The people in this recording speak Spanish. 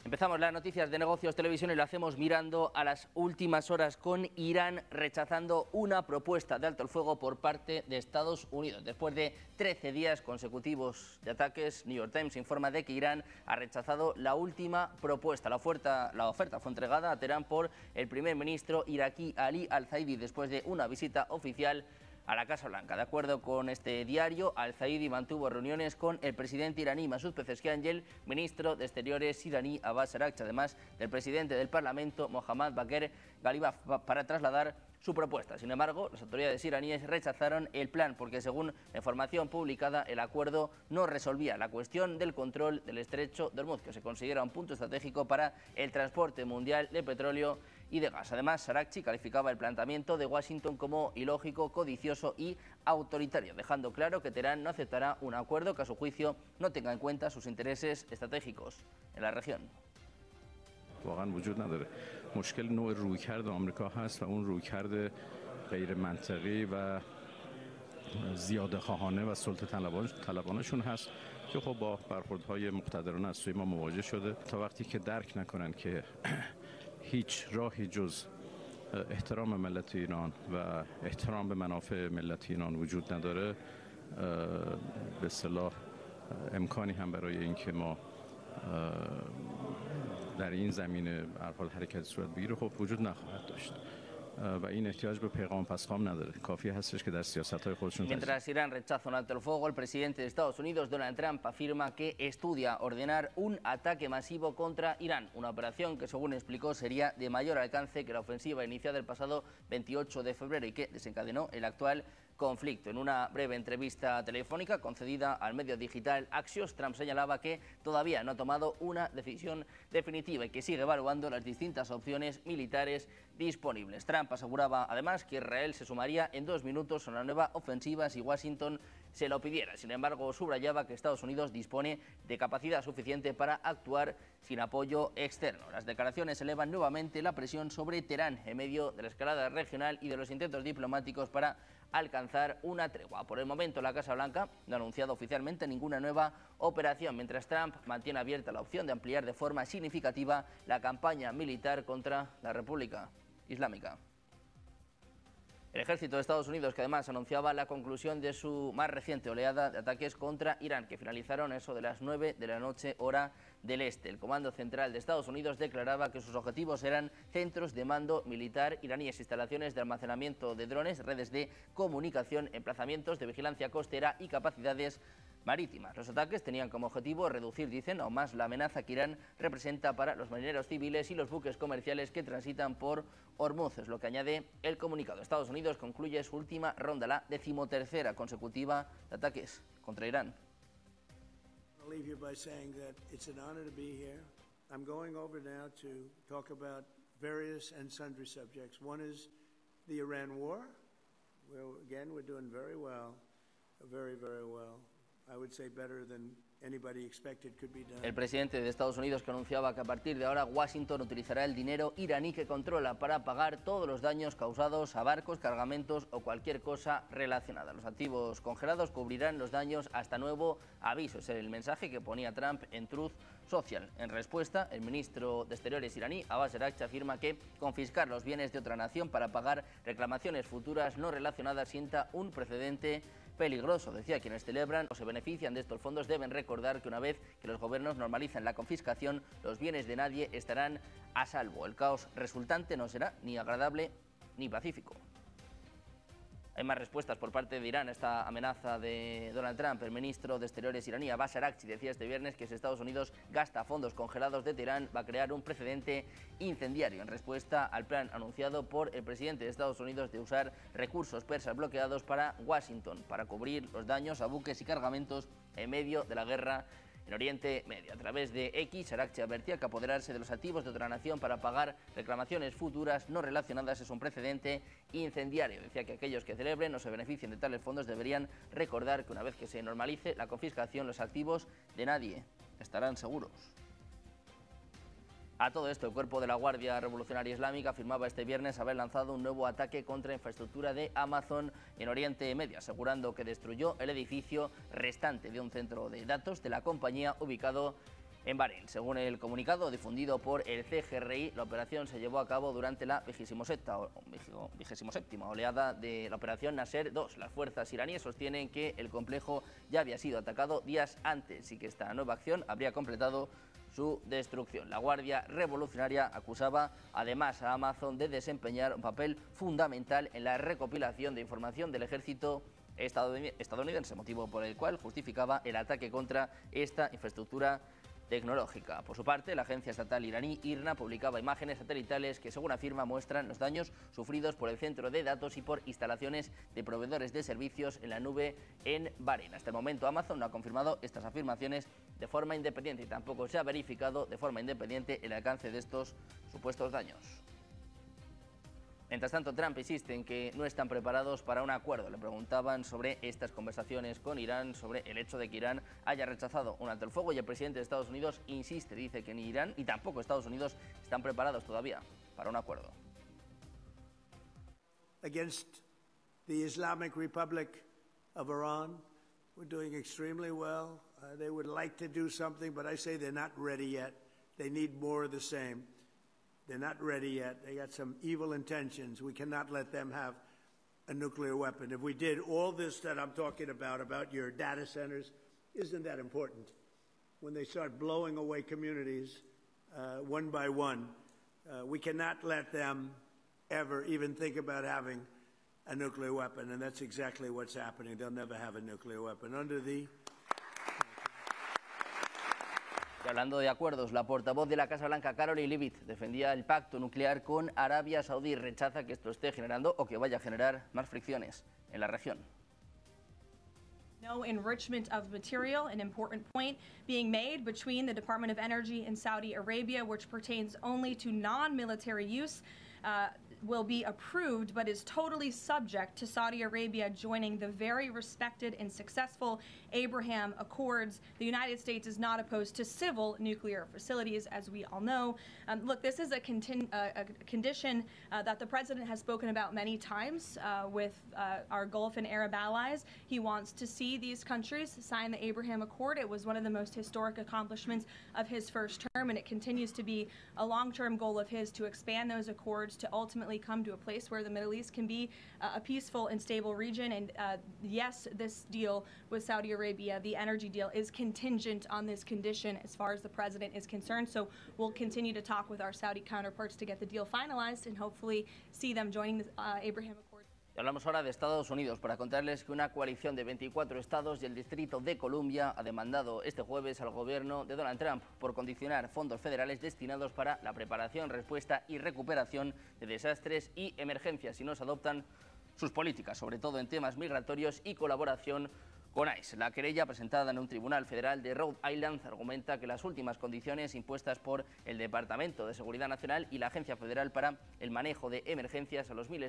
Empezamos las noticias de Negocios Televisión y lo hacemos mirando a las últimas horas con Irán rechazando una propuesta de alto el fuego por parte de Estados Unidos. Después de 13 días consecutivos de ataques, New York Times informa de que Irán ha rechazado la última propuesta. La oferta fue entregada a Teherán por el primer ministro iraquí Ali al-Zaidi después de una visita oficial a la Casa Blanca. De acuerdo con este diario, al-Zaidi mantuvo reuniones con el presidente iraní Masoud Pezeshkian y el ministro de Exteriores iraní Abbas Araghchi, además del presidente del Parlamento Mohammad Bagher Ghalibaf, para trasladar su propuesta. Sin embargo, las autoridades iraníes rechazaron el plan porque, según la información publicada, el acuerdo no resolvía la cuestión del control del estrecho de Hormuz, que se considera un punto estratégico para el transporte mundial de petróleo y de gas. Además, Araghchi calificaba el planteamiento de Washington como ilógico, codicioso y autoritario, dejando claro que Teherán no aceptará un acuerdo que, a su juicio, no tenga en cuenta sus intereses estratégicos en la región. واقعا وجود نداره. مشکل نوع رویکرد آمریکا هست و اون رویکرد غیر منطقی و زیاده خواهانه و سلطه طلبانشون هست که خب با برخوردهای مقتدرانه از سوی ما مواجه شده. تا وقتی که درک نکنن که هیچ راهی جز احترام ملت ایران و احترام به منافع ملت ایران وجود نداره، به اصطلاح امکانی هم برای اینکه ما در این زمینه به هر حال حرکت صورت بگیره خب وجود نخواهد داشت و این احتیاج به پیغام پسخام نداره. کافی هستش که در سیاست‌های خودشون. Mientras Irán rechaza un alto el fuego, el presidente de Estados Unidos, Donald Trump, afirma que estudia ordenar un ataque masivo contra Irán, una operación que, según explicó, sería de mayor alcance que la ofensiva iniciada el pasado 28 de febrero y que desencadenó el actual conflicto. En una breve entrevista telefónica concedida al medio digital Axios, Trump señalaba que todavía no ha tomado una decisión definitiva y que sigue evaluando las distintas opciones militares disponibles. Trump aseguraba además que Israel se sumaría en 2 minutos a una nueva ofensiva si Washington se lo pidiera. Sin embargo, subrayaba que Estados Unidos dispone de capacidad suficiente para actuar sin apoyo externo. Las declaraciones elevan nuevamente la presión sobre Teherán en medio de la escalada regional y de los intentos diplomáticos para alcanzar una tregua. Por el momento, la Casa Blanca no ha anunciado oficialmente ninguna nueva operación, mientras Trump mantiene abierta la opción de ampliar de forma significativa la campaña militar contra la República Islámica. El ejército de Estados Unidos, que además anunciaba la conclusión de su más reciente oleada de ataques contra Irán, que finalizaron eso de las 9 de la noche, hora del este. El Comando Central de Estados Unidos declaraba que sus objetivos eran centros de mando militar iraníes, instalaciones de almacenamiento de drones, redes de comunicación, emplazamientos de vigilancia costera y capacidades marítimas. Los ataques tenían como objetivo reducir, dicen, aún más la amenaza que Irán representa para los marineros civiles y los buques comerciales que transitan por Hormuz, es lo que añade el comunicado. Estados Unidos concluye su última ronda, la 13ª consecutiva de ataques contra Irán. I'll leave you by saying that it's an honor to be here. I'm going over now to talk about various and sundry subjects. One is the Iran war. Well, again, we're doing very well, very, very well. I would say better than anybody expected could be done. El presidente de Estados Unidos, que anunciaba que a partir de ahora Washington utilizará el dinero iraní que controla para pagar todos los daños causados a barcos, cargamentos o cualquier cosa relacionada. Los activos congelados cubrirán los daños hasta nuevo aviso. Ese es el mensaje que ponía Trump en Truth Social. En respuesta, el ministro de Exteriores iraní, Abbas Araghchi, afirma que confiscar los bienes de otra nación para pagar reclamaciones futuras no relacionadas sienta un precedente peligroso. Decía, quienes celebran o se benefician de estos fondos deben recordar que una vez que los gobiernos normalicen la confiscación, los bienes de nadie estarán a salvo. El caos resultante no será ni agradable ni pacífico. Hay más respuestas por parte de Irán a esta amenaza de Donald Trump. El ministro de Exteriores iraní, Abbas Araghchi, decía este viernes que si Estados Unidos gasta fondos congelados de Teherán va a crear un precedente incendiario en respuesta al plan anunciado por el presidente de Estados Unidos de usar recursos persas bloqueados para Washington para cubrir los daños a buques y cargamentos en medio de la guerra en Oriente Medio. A través de X, Araghchi advertía que apoderarse de los activos de otra nación para pagar reclamaciones futuras no relacionadas es un precedente incendiario. Decía que aquellos que celebren o se beneficien de tales fondos deberían recordar que una vez que se normalice la confiscación, los activos de nadie estarán seguros. A todo esto, el cuerpo de la Guardia Revolucionaria Islámica afirmaba este viernes haber lanzado un nuevo ataque contra la infraestructura de Amazon en Oriente Medio, asegurando que destruyó el edificio restante de un centro de datos de la compañía ubicado en Bahrein. Según el comunicado difundido por el CGRI, la operación se llevó a cabo durante la 27ª oleada de la operación Nasser II. Las fuerzas iraníes sostienen que el complejo ya había sido atacado días antes y que esta nueva acción habría completado su destrucción. La Guardia Revolucionaria acusaba además a Amazon de desempeñar un papel fundamental en la recopilación de información del ejército estadounidense, motivo por el cual justificaba el ataque contra esta infraestructura tecnológica. Por su parte, la agencia estatal iraní IRNA publicaba imágenes satelitales que, según afirma, muestran los daños sufridos por el centro de datos y por instalaciones de proveedores de servicios en la nube en Bahrein. Hasta el momento, Amazon no ha confirmado estas afirmaciones de forma independiente y tampoco se ha verificado de forma independiente el alcance de estos supuestos daños. Mientras tanto, Trump insiste en que no están preparados para un acuerdo. Le preguntaban sobre estas conversaciones con Irán, sobre el hecho de que Irán haya rechazado un alto el fuego, y el presidente de Estados Unidos insiste, dice que ni Irán ni tampoco Estados Unidos están preparados todavía para un acuerdo. Against the Islamic Republic of Iran, we're doing extremely well. They would like to do something, but I say they're not ready yet. They need more of the same. They're not ready yet. They got some evil intentions. We cannot let them have a nuclear weapon. If we did all this that I'm talking about your data centers, isn't that important? When they start blowing away communities one by one, we cannot let them ever even think about having a nuclear weapon, and that's exactly what's happening. They'll never have a nuclear weapon. Y hablando de acuerdos, la portavoz de la Casa Blanca, Caroline Leavitt, defendía el pacto nuclear con Arabia Saudí y rechaza que esto esté generando o que vaya a generar más fricciones en la región. No enrichment of material, an important point being made between the Department of Energy in Saudi Arabia, which pertains only to non-military use, will be approved, but is totally subject to Saudi Arabia joining the very respected and successful Abraham Accords. The United States is not opposed to civil nuclear facilities, as we all know. Look, this is a condition that the president has spoken about many times with our Gulf and Arab allies. He wants to see these countries sign the Abraham Accord. It was one of the most historic accomplishments of his first term, and it continues to be a long-term goal of his to expand those accords to ultimately come to a place where the Middle East can be a peaceful and stable region. And yes, this deal with Saudi Arabia, the energy deal, is contingent on this condition as far as the president is concerned. So we'll continue to talk with our Saudi counterparts to get the deal finalized and hopefully see them joining the Abraham Accord. Hablamos ahora de Estados Unidos para contarles que una coalición de 24 estados y el Distrito de Columbia ha demandado este jueves al gobierno de Donald Trump por condicionar fondos federales destinados para la preparación, respuesta y recuperación de desastres y emergencias si no se adoptan sus políticas, sobre todo en temas migratorios y colaboración con ICE. La querella presentada en un tribunal federal de Rhode Island argumenta que las últimas condiciones impuestas por el Departamento de Seguridad Nacional y la Agencia Federal para el Manejo de Emergencias a los miles